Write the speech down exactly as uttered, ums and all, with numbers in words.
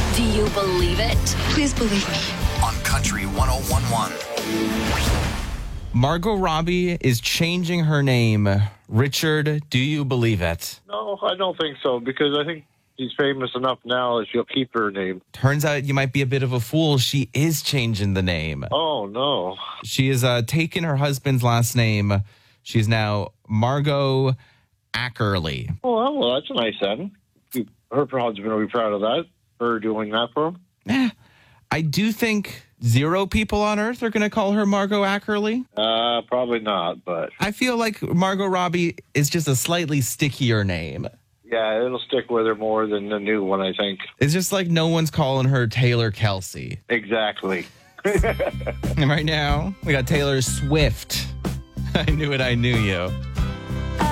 Do you believe it? Please believe me. On Country one oh one point one. Margot Robbie is changing her name. Richard, do you believe it? No, I don't think so, because I think she's famous enough now that she'll keep her name. Turns out you might be a bit of a fool. She is changing the name. Oh, no. She has uh, taken her husband's last name. She's now Margot Ackerley. Oh, well, that's a nice end. Her husband will be proud of that, her doing that for him. Eh, I do think zero people on Earth are going to call her Margot Ackerley. Uh, probably not, but... I feel like Margot Robbie is just a slightly stickier name. Yeah, it'll stick with her more than the new one, I think. It's just like no one's calling her Taylor Kelsey. Exactly. And right now, we got Taylor Swift. I knew it, I knew you.